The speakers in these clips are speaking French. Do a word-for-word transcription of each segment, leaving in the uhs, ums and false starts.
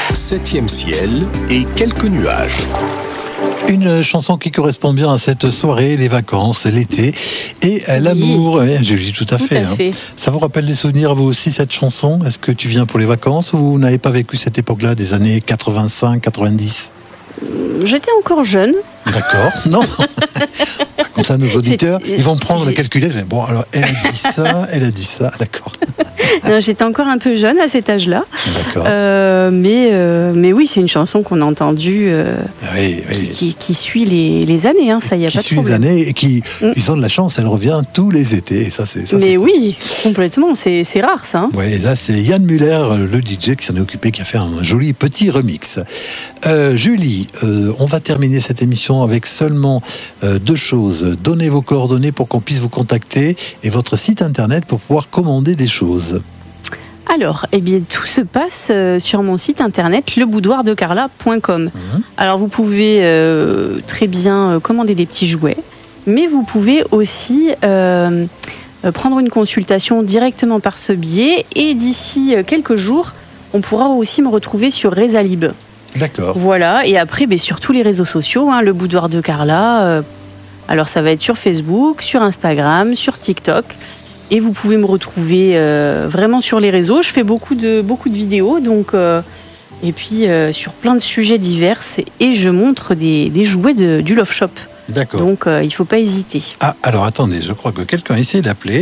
Septième ciel et quelques nuages. Une chanson qui correspond bien à cette soirée, les vacances, l'été et à l'amour. Oui, Julie, tout à Tout fait. à hein. fait. Ça vous rappelle des souvenirs, vous aussi, cette chanson? Est-ce que tu viens pour les vacances ou vous n'avez pas vécu cette époque-là, des années quatre-vingt-cinq quatre-vingt-dix? J'étais encore jeune. D'accord, non. Comme ça, nos auditeurs, J'ai- ils vont prendre la j'ai- calculette. Bon, alors, elle a dit ça, elle a dit ça, d'accord. Non, j'étais encore un peu jeune à cet âge-là. D'accord. Euh, mais, euh, mais oui, c'est une chanson qu'on a entendue euh, Oui, oui. qui, qui- qui suit les, les années. Hein, ça, il n'y a Qui pas de suit les problème. années et qui, Mm. ils ont de la chance, elle revient tous les étés. Et ça, c'est ça. Mais c'est- oui, complètement. C'est c'est rare, ça. hein. Ouais, et là, c'est Yann Muller, le D J, qui s'en est occupé, qui a fait un joli petit remix. Euh, Julie, euh, on va terminer cette émission avec seulement euh, deux choses. Donnez vos coordonnées pour qu'on puisse vous contacter et votre site internet pour pouvoir commander des choses. Alors, eh bien, tout se passe euh, sur mon site internet, le boudoir de carla point com. Mhm. Alors, vous pouvez euh, très bien euh, commander des petits jouets, mais vous pouvez aussi euh, euh, prendre une consultation directement par ce biais. Et d'ici euh, quelques jours, on pourra aussi me retrouver sur Rezalib. D'accord. Voilà, et après, ben, sur tous les réseaux sociaux, hein, le boudoir de Carla. euh, alors, ça va être sur Facebook, sur Instagram, sur TikTok. Et vous pouvez me retrouver euh, vraiment sur les réseaux. Je fais beaucoup de, beaucoup de vidéos, donc, euh, et puis euh, sur plein de sujets divers. Et je montre des, des jouets de, du Love Shop. D'accord. Donc, euh, il ne faut pas hésiter. Ah, alors attendez, je crois que quelqu'un a essayé d'appeler.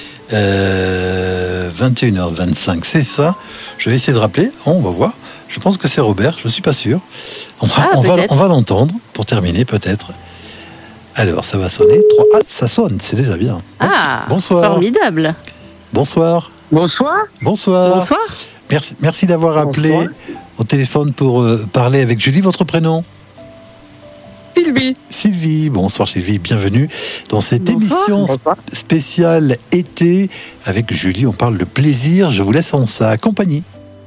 Euh, vingt et une heures vingt-cinq, c'est ça. Je vais essayer de rappeler. Oh, on va voir. Je pense que c'est Robert, je ne suis pas sûr. On va, Ah, on va, peut-être. on va l'entendre pour terminer, peut-être. Alors, ça va sonner. Trois- Ah, ça sonne, c'est déjà bien. Ah, Bonsoir. formidable. Bonsoir. Bonsoir. Bonsoir. Bonsoir. Merci, merci d'avoir appelé Bonsoir. au téléphone pour euh, parler avec Julie. Votre prénom? Sylvie. Sylvie. Bonsoir Sylvie, bienvenue dans cette Bonsoir. émission Bonsoir. spéciale été avec Julie. On parle de plaisir. Je vous laisse en sa compagnie.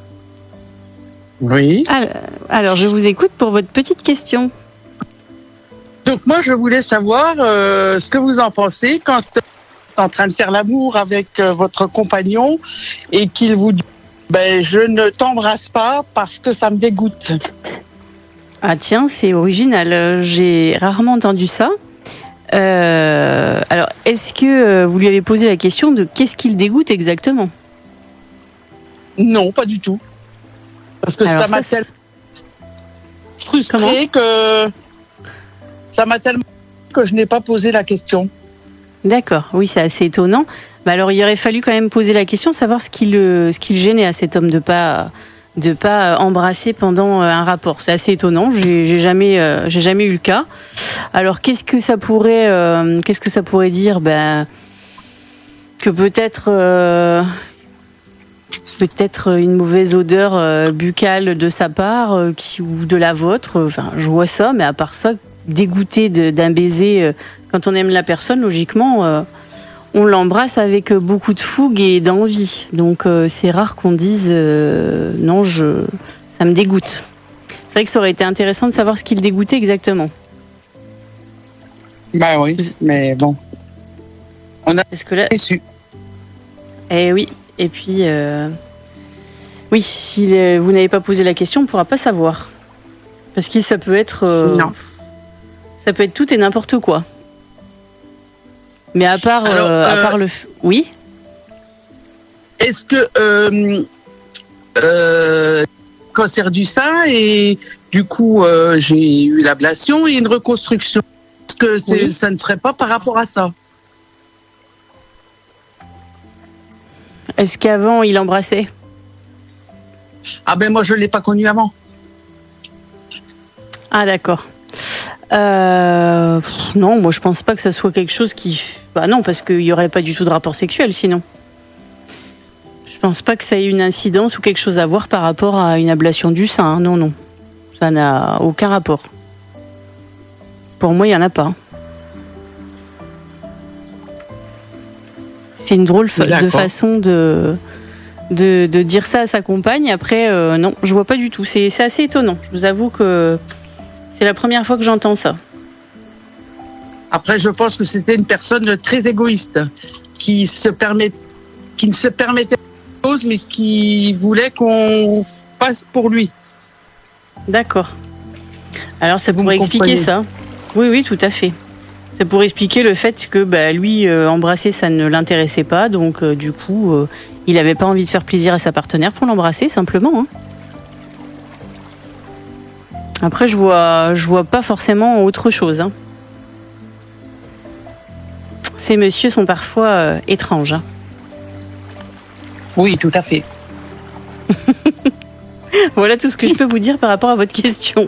Oui. Alors, alors, je vous écoute pour votre petite question. Donc moi, je voulais savoir euh, ce que vous en pensez quand vous êtes en train de faire l'amour avec euh, votre compagnon et qu'il vous dit ben, je ne t'embrasse pas parce que ça me dégoûte. Ah tiens, c'est original. Euh, J'ai rarement entendu ça. Euh, alors, est-ce que euh, vous lui avez posé la question de qu'est-ce qu'il dégoûte exactement? Non, pas du tout. Parce que Alors, ça m'a ça, tellement frustré que ça m'a tellement que je n'ai pas posé la question. D'accord, oui, c'est assez étonnant. Bah alors, il aurait fallu quand même poser la question, savoir ce qui le, ce qui le gênait à cet homme de pas de pas embrasser pendant un rapport. C'est assez étonnant. J'ai, j'ai jamais, euh, j'ai jamais eu le cas. Alors, qu'est-ce que ça pourrait, euh, qu'est-ce que ça pourrait dire? Ben, que peut-être, euh, peut-être une mauvaise odeur euh, buccale de sa part euh, qui, ou de la vôtre. Enfin, je vois ça, mais à part ça, dégoûté de- d'un baiser. euh, Quand on aime la personne, logiquement, euh, on l'embrasse avec beaucoup de fougue et d'envie. Donc euh, c'est rare qu'on dise euh, non, je, ça me dégoûte. C'est vrai que ça aurait été intéressant de savoir ce qui le dégoûtait exactement. Ben oui, mais bon, Parce que là, déçu. eh oui. Et puis, euh, oui, si le- vous n'avez pas posé la question, on ne pourra pas savoir. Parce que ça peut être, euh, Non. ça peut être tout et n'importe quoi. Mais à part, Alors, euh, à euh, part le, f- oui. Est-ce que euh, euh, cancer du sein et du coup euh, j'ai eu l'ablation et une reconstruction. Est-ce que c'est- Oui. ça ne serait pas par rapport à ça? Est-ce qu'avant il embrassait? Ah ben moi je l'ai pas connu avant. Ah d'accord. Euh, pff, non, moi je pense pas que ça soit quelque chose qui... Bah non, parce qu'il n'y aurait pas du tout de rapport sexuel sinon. Je pense pas que ça ait une incidence ou quelque chose à voir par rapport à une ablation du sein. hein. Non, non. Ça n'a aucun rapport. Pour moi, il n'y en a pas. C'est une drôle fa- de D'accord. façon de, de, de dire ça à sa compagne. Après, euh, non, je vois pas du tout. C'est c'est assez étonnant. Je vous avoue que c'est la première fois que j'entends ça. Après je pense que c'était une personne très égoïste qui se permet, qui ne se permettait pas de choses mais qui voulait qu'on fasse pour lui. D'accord. Alors ça Vous pourrait me expliquer comprenez. ça. Oui, oui, tout à fait. Ça pourrait expliquer le fait que bah, lui, euh, embrasser, ça ne l'intéressait pas. Donc euh, du coup, euh, il n'avait pas envie de faire plaisir à sa partenaire pour l'embrasser, simplement. Hein. Après, je vois, je vois pas forcément autre chose. Hein. Ces messieurs sont parfois euh, étranges. Hein. Oui, tout à fait. Voilà tout ce que je peux vous dire par rapport à votre question.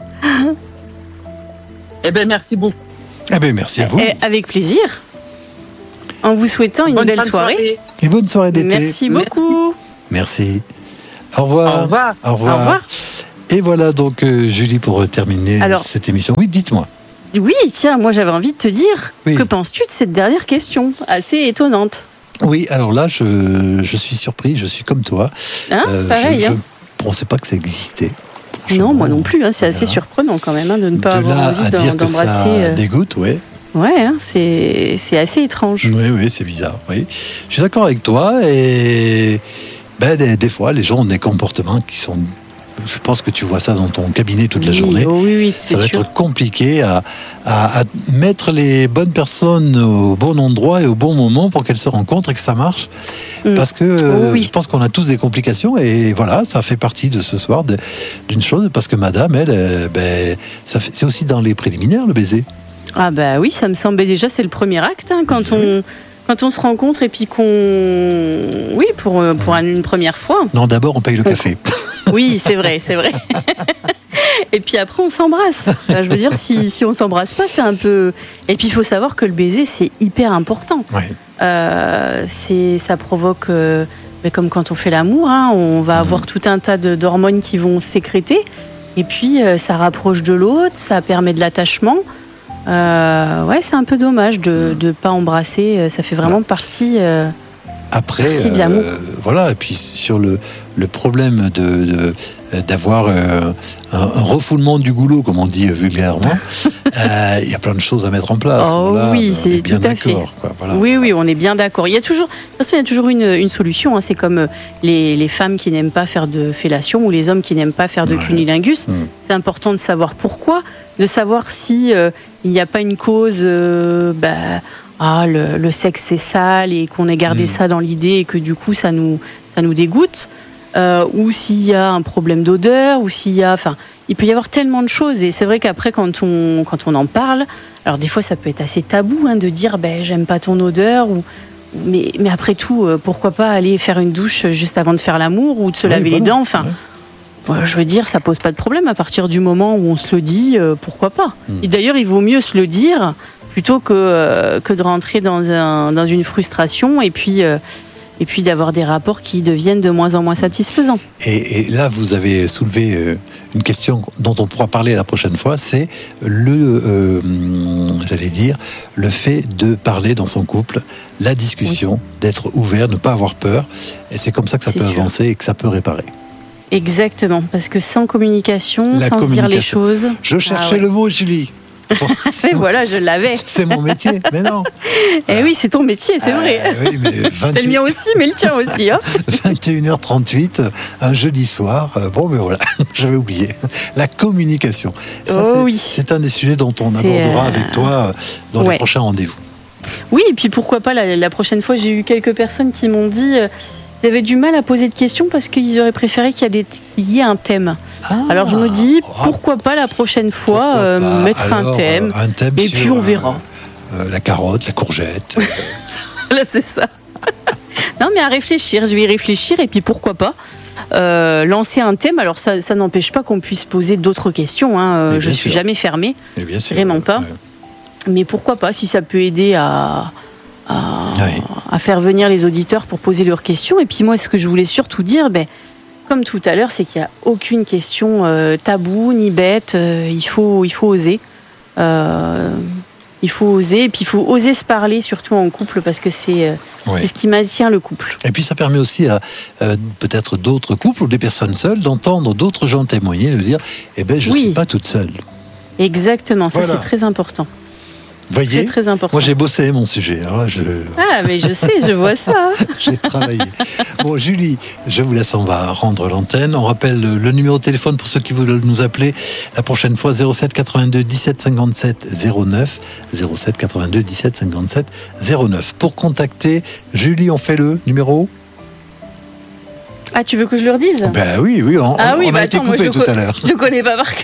Eh bien, merci beaucoup. Eh bien, merci à vous. Et avec plaisir. En vous souhaitant une Bonne belle fin de soirée. Et bonne soirée d'été. Merci Merci. beaucoup. Merci. Au revoir. Au revoir. Au revoir. Au revoir. Et voilà donc, euh, Julie, pour terminer Alors- cette émission. Oui, dites-moi. Oui, tiens, moi j'avais envie de te dire, Oui. que penses-tu de cette dernière question, assez étonnante? Oui, alors là, je, je suis surpris, je suis comme toi. Hein Euh, Pareil, je hein. ne pensais pas que ça existait. Non, moi non plus, hein, c'est assez Voilà. surprenant quand même hein, de ne pas de avoir là envie à d'en- dire que d'embrasser. ça euh, dégoûte, ouais. Ouais, hein, c'est c'est assez étrange. Oui, oui, c'est bizarre. Oui. Je suis d'accord avec toi. Et ben, des, des fois, les gens ont des comportements qui sont. Je pense que tu vois ça dans ton cabinet toute la Oui, journée. oh oui, oui, Ça c'est va sûr. être compliqué à, à- à mettre les bonnes personnes au bon endroit et au bon moment pour qu'elles se rencontrent et que ça marche. Mm. Parce que euh, Oh oui. je pense qu'on a tous des complications et voilà, ça fait partie de ce soir de- d'une chose. Parce que madame, elle, euh, ben, ça fait- c'est aussi dans les préliminaires le baiser. Ah bah oui, ça me semble déjà c'est le premier acte hein, quand on quand on se rencontre et puis qu'on oui pour euh, pour une première fois. Non, d'abord, on paye le café. Oui, c'est vrai, c'est vrai. Et puis après, on s'embrasse. Enfin, je veux dire, si, si on s'embrasse pas, c'est un peu. Et puis, il faut savoir que le baiser, c'est hyper important. Ouais. Euh, c'est, ça provoque, euh, mais comme quand on fait l'amour, hein, on va avoir tout un tas de, d'hormones qui vont sécréter. Et puis, euh, ça rapproche de l'autre, ça permet de l'attachement. Euh, ouais, c'est un peu dommage de ne pas embrasser. Ça fait vraiment partie. euh, Après, Partie de l'amour. voilà, et puis sur le, le problème de, de- d'avoir euh, un, un refoulement du goulot, comme on dit vulgairement, euh, il y a plein de choses à mettre en place. Oh Voilà, oui, on c'est est bien tout à fait. d'accord, quoi, voilà. Oui, oui, on est bien d'accord. Il y a toujours, de toute façon, il y a toujours une, une solution. hein. C'est comme euh, les, les femmes qui n'aiment pas faire de fellation ou les hommes qui n'aiment pas faire de Ouais. cunnilingus. Mm. C'est important de savoir pourquoi, de savoir si euh, il n'y a pas une cause. euh, bah, ah, le, le sexe c'est sale et qu'on ait gardé Mm. ça dans l'idée et que du coup ça nous, ça nous dégoûte. Euh, ou s'il y a un problème d'odeur, ou s'il y a, enfin, il peut y avoir tellement de choses. Et c'est vrai qu'après, quand on, quand on en parle, alors des fois, ça peut être assez tabou hein, de dire, ben, j'aime pas ton odeur, ou, mais, mais après tout, euh, pourquoi pas aller faire une douche juste avant de faire l'amour ou de se Oui, laver les voilà. dents. Enfin, Ouais. voilà, je veux dire, ça pose pas de problème à partir du moment où on se le dit, euh, pourquoi pas. Mm. Et d'ailleurs, il vaut mieux se le dire plutôt que, euh, que de rentrer dans, un, dans une frustration et puis. euh, Et puis d'avoir des rapports qui deviennent de moins en moins satisfaisants. Et, et là, vous avez soulevé euh, une question dont on pourra parler la prochaine fois, c'est le, euh, j'allais dire, le fait de parler dans son couple, la discussion, d'être ouvert, ne pas avoir peur. Et c'est comme ça que ça C'est peut sûr. avancer et que ça peut réparer. Exactement, parce que sans communication, La sans se dire les communication. choses. Je cherchais Ah ouais. le mot, Julie. Et voilà, je l'avais. C'est mon métier, mais non. Eh oui, c'est ton métier, c'est vrai. Euh, oui, mais vingt C'est le mien aussi, mais le tien aussi. Hein. vingt et une heures trente-huit, un jeudi soir. Euh, Bon, mais voilà, j'avais oublié. La communication. Ça, Oh c'est, oui. c'est un des sujets dont on C'est, abordera euh, avec toi euh, dans les ouais. prochains rendez-vous. Oui, et puis pourquoi pas, la, la prochaine fois, j'ai eu quelques personnes qui m'ont dit euh, qu'ils avaient du mal à poser de questions parce qu'ils auraient préféré qu'il y, a des, qu'il y ait un thème. Alors je me dis, Ah, pourquoi pas la prochaine fois pourquoi euh, pas. mettre Alors, un thème. euh, un thème et sur, puis on euh, verra. euh, la carotte, la courgette. Là, c'est ça. Non, mais à réfléchir, je vais y réfléchir et puis pourquoi pas euh, lancer un thème. Alors ça, ça n'empêche pas qu'on puisse poser d'autres questions. Hein. Euh, Mais Je bien suis sûr. jamais fermée, Et bien sûr. Vraiment pas. Ouais. mais pourquoi pas si ça peut aider à, à, Ouais. à faire venir les auditeurs pour poser leurs questions. Et puis moi, ce que je voulais surtout dire, ben, comme tout à l'heure, c'est qu'il n'y a aucune question euh, taboue ni bête. Euh, il faut, il faut oser. Euh, il faut oser, et puis il faut oser se parler, surtout en couple, parce que c'est, euh, Ouais. c'est ce qui maintient le couple. Et puis ça permet aussi à euh, peut-être d'autres couples ou des personnes seules d'entendre d'autres gens témoigner, de dire, eh ben je ne Oui. suis pas toute seule. Exactement, ça Voilà. c'est très important. Voyez, très, très important. Moi, j'ai bossé mon sujet. Alors là, je... Ah, mais je sais, je vois ça. J'ai travaillé. Bon, Julie, je vous laisse, on va rendre l'antenne. On rappelle le numéro de téléphone pour ceux qui veulent nous appeler la prochaine fois, zéro sept quatre-vingt-deux dix-sept cinquante-sept zéro neuf, zéro sept quatre-vingt-deux dix-sept cinquante-sept zéro neuf. Pour contacter Julie, on fait le numéro. Ah, tu veux que je le redise? Ben oui, oui, on, ah, oui, on bah a attends, été coupé moi, tout co- à l'heure. Je connais pas par cœur.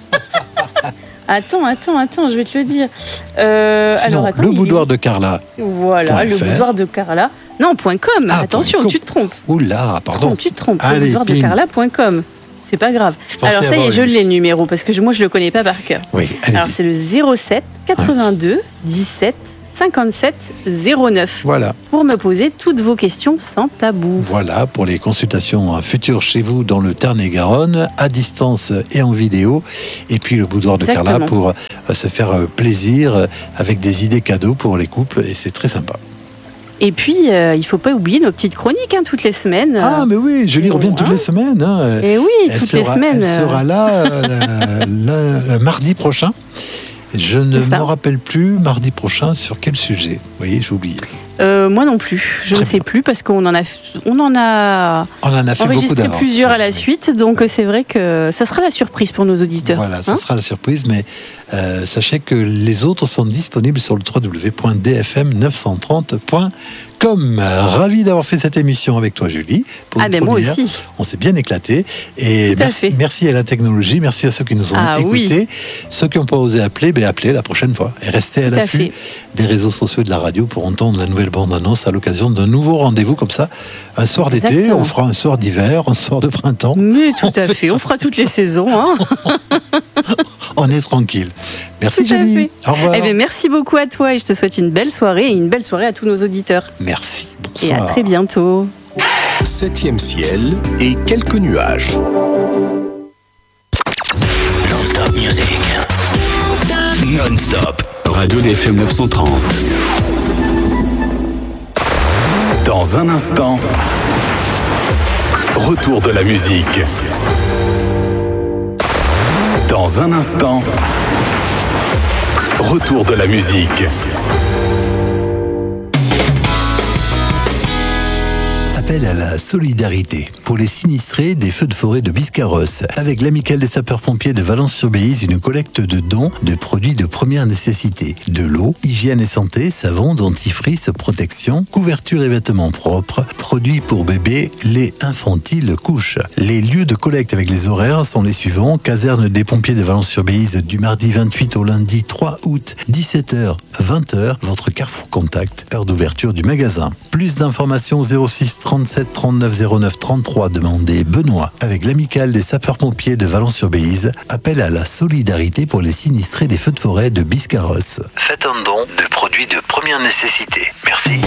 Attends, attends, attends, je vais te le dire. Euh, Sinon, alors, attends, le il boudoir est- de Carla. Voilà, le .fr. boudoir de Carla. Non, point .com. Ah, Attention, point com. tu te trompes. Oula, pardon. Trompe, tu te trompes. Allez, le boudoir de pim. Carla point com. C'est pas grave. Je pensais Alors, ça y avoir est, je eu. l'ai le numéro parce que je- moi, je le connais pas par cœur. Oui, Alors, allez-y. c'est le zéro sept quatre-vingt-deux dix-sept cinquante-sept zéro neuf Voilà. pour me poser toutes vos questions sans tabou. Voilà pour les consultations futures chez vous dans le Tarn-et-Garonne, à distance et en vidéo. Et puis le boudoir de Exactement. Carla pour euh, se faire euh, plaisir euh, avec des idées cadeaux pour les couples. Et c'est très sympa. Et puis, euh, il faut pas oublier nos petites chroniques hein, toutes les semaines. Ah, mais oui, Julie bon, revient toutes hein. les semaines. hein. Et oui, Elle toutes les sera- semaines. Elle euh, sera là euh, le, le mardi prochain. Je ne C'est ça. me rappelle plus mardi prochain sur quel sujet. Vous voyez, j'ai oublié. euh, moi non plus, je Très ne sais bien. plus parce qu'on en a, on en a On en a fait beaucoup enregistré d'avance. plusieurs à la Oui. suite, donc c'est vrai que ça sera la surprise pour nos auditeurs. Voilà, ça hein. sera la surprise, mais euh, sachez que les autres sont disponibles sur le w w w point d f m neuf cent trente point com. Ravi d'avoir fait cette émission avec toi, Julie. Pour Ah une ben moi première. aussi. On s'est bien éclaté. Et Tout à merci, fait. merci à la technologie, merci à ceux qui nous ont Ah écoutés. Ceux qui n'ont pas osé appeler, ben appelez la prochaine fois. Et restez à Tout à l'affût fait. des réseaux sociaux et de la radio pour entendre la nouvelle bande-annonce à l'occasion d'un nouveau rendez-vous comme ça. Un soir d'été, Exactement. on fera un soir d'hiver, un soir de printemps. Mais tout à fait, on fera toutes les saisons. Hein. On est tranquille. Merci Tout à Julie. fait. Au revoir. Eh bien, merci beaucoup à toi et je te souhaite une belle soirée et une belle soirée à tous nos auditeurs. Merci. Et Bonsoir. à très bientôt. Septième ciel et quelques nuages. Non-stop music. Non-stop. Radio D F M neuf cent trente. Dans un instant, retour de la musique. Dans un instant, retour de la musique. Appel à la solidarité pour les sinistrés des feux de forêt de Biscarrosse. Avec l'Amicale des sapeurs-pompiers de Valence-sur-Béise, une collecte de dons de produits de première nécessité. De l'eau, hygiène et santé, savon, dentifrice, protection, couverture et vêtements propres, produits pour bébés, lait infantile, couches. Les lieux de collecte avec les horaires sont les suivants. Caserne des pompiers de Valence-sur-Béise du mardi vingt-huit au lundi trois août, dix-sept heures, vingt heures, votre Carrefour Contact, heure d'ouverture du magasin. Plus d'informations zéro six trente-sept trente-neuf zéro neuf trente-trois, demandez Benoît. Avec l'Amicale des sapeurs-pompiers de Valence-sur-Béise, appel à la solidarité pour les sinistrés des feux de forêt de Biscarrosse. Faites un don de produits de première nécessité. Merci.